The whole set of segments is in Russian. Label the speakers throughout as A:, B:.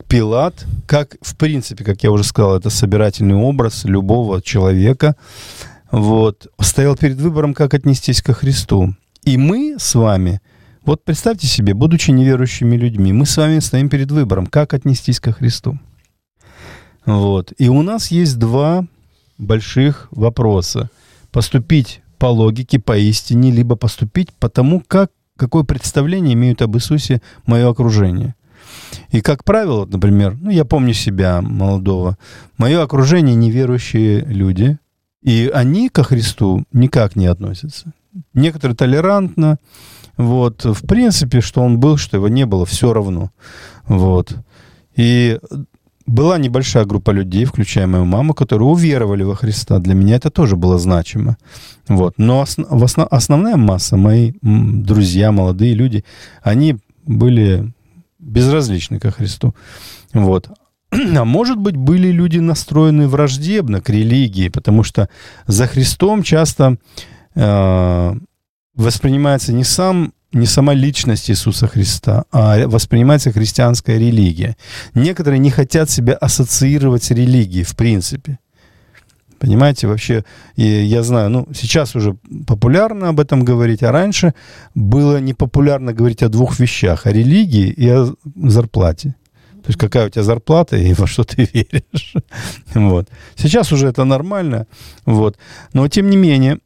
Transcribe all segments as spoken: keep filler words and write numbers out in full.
A: Пилат, как, в принципе, как я уже сказал, это собирательный образ любого человека, вот, стоял перед выбором, как отнестись ко Христу. И мы с вами, вот представьте себе, будучи неверующими людьми, мы с вами стоим перед выбором, как отнестись ко Христу. Вот. И у нас есть два больших вопроса. Поступить по логике, по истине, либо поступить по тому, как, какое представление имеют об Иисусе мое окружение. И, как правило, например, ну, я помню себя молодого, мое окружение неверующие люди, и они ко Христу никак не относятся. Некоторые толерантно, вот, в принципе, что он был, что его не было, все равно. Вот. И была небольшая группа людей, включая мою маму, которые уверовали во Христа. Для меня это тоже было значимо. Вот. Но основ, в основ, основная масса, мои друзья, молодые люди, они были безразличны ко Христу. Вот. А может быть, были люди настроены враждебно к религии, потому что за Христом часто э, воспринимается не, сам, не сама личность Иисуса Христа, а воспринимается христианская религия. Некоторые не хотят себя ассоциировать с религией, в принципе. Понимаете, вообще, я знаю, ну, сейчас уже популярно об этом говорить, а раньше было непопулярно говорить о двух вещах, о религии и о зарплате. То есть какая у тебя зарплата и во что ты веришь. Вот. Сейчас уже это нормально. Вот. Но тем не менее,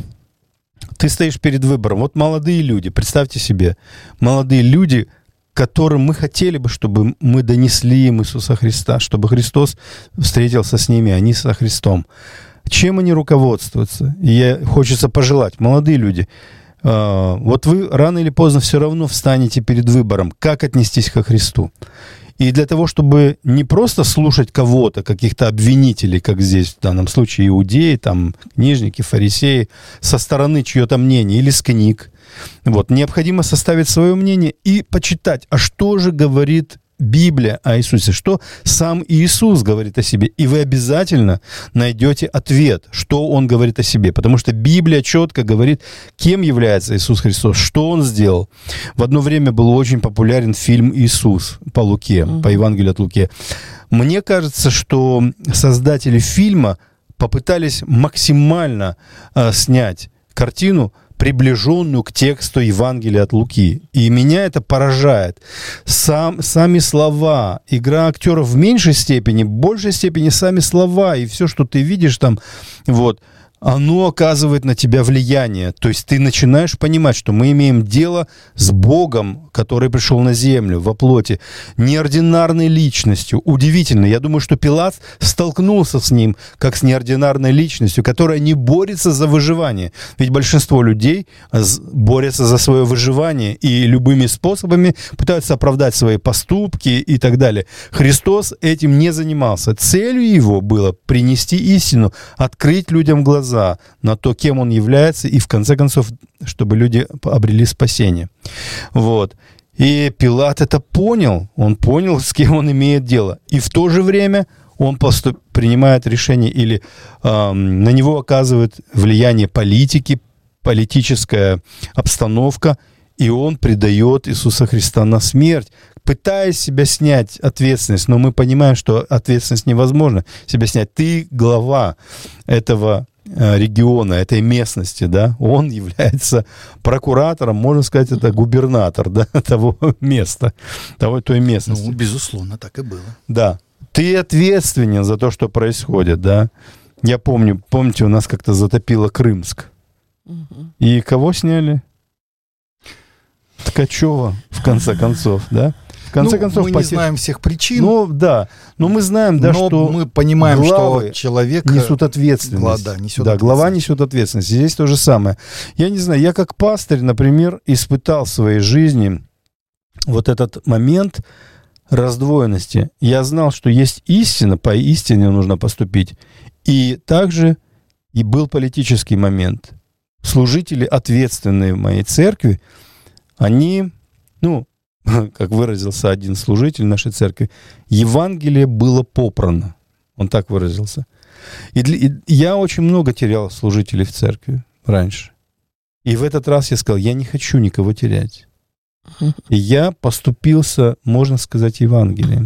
A: ты стоишь перед выбором. Вот молодые люди, представьте себе, молодые люди, которым мы хотели бы, чтобы мы донесли им Иисуса Христа, чтобы Христос встретился с ними, они со Христом. Чем они руководствуются? И я, хочется пожелать, молодые люди, э, вот вы рано или поздно все равно встанете перед выбором, как отнестись ко Христу. И для того, чтобы не просто слушать кого-то, каких-то обвинителей, как здесь в данном случае иудеи, там, книжники, фарисеи, со стороны чье-то мнение или с книг, вот, необходимо составить свое мнение и почитать, а что же говорит Библия о Иисусе, что сам Иисус говорит о себе. И вы обязательно найдете ответ, что Он говорит о себе. Потому что Библия четко говорит, кем является Иисус Христос, что Он сделал. В одно время был очень популярен фильм «Иисус» по Луке, mm-hmm. по Евангелию от Луки. Мне кажется, что создатели фильма попытались максимально э, снять картину, приближенную к тексту Евангелия от Луки. И меня это поражает. Сам, сами слова, игра актеров в меньшей степени, в большей степени сами слова, и все, что ты видишь там, вот, оно оказывает на тебя влияние. То есть ты начинаешь понимать, что мы имеем дело с Богом, который пришел на землю во плоти, неординарной личностью. Удивительно. Я думаю, что Пилат столкнулся с ним, как с неординарной личностью, которая не борется за выживание. Ведь большинство людей борются за свое выживание и любыми способами пытаются оправдать свои поступки и так далее. Христос этим не занимался. Целью его было принести истину, открыть людям глаза на то, кем он является, и в конце концов, чтобы люди обрели спасение. Вот. И Пилат это понял, он понял, с кем он имеет дело. И в то же время он поступ, принимает решение или э, на него оказывает влияние политики, политическая обстановка, и он предает Иисуса Христа на смерть, пытаясь себя снять ответственность. Но мы понимаем, что ответственность невозможно себя снять. Ты глава этого региона, этой местности, да, он является прокуратором, можно сказать, это губернатор, да, того места, того, той местности.
B: Ну, безусловно, так и было.
A: Да. Ты ответственен за то, что происходит, да. Я помню, помните, у нас как-то затопило Крымск. Угу. И кого сняли? Ткачева, в конце концов, да. В конце
B: ну,
A: концов,
B: мы
A: потех...
B: не знаем всех причин.
A: Ну, да. Но мы знаем, да,
B: но
A: что
B: мы понимаем, что человек
A: несут ответственность.
B: Гла, да, несет
A: да,
B: ответственность.
A: глава несет ответственность. Здесь то же самое. Я не знаю, я как пастырь, например, испытал в своей жизни вот этот момент раздвоенности. Я знал, что есть истина, по истине нужно поступить. И также и был политический момент. Служители, ответственные в моей церкви, они, ну, как выразился один служитель нашей церкви, Евангелие было попрано. Он так выразился. И, для, и я очень много терял служителей в церкви раньше. И в этот раз я сказал, я не хочу никого терять. И я поступился, можно сказать, Евангелием.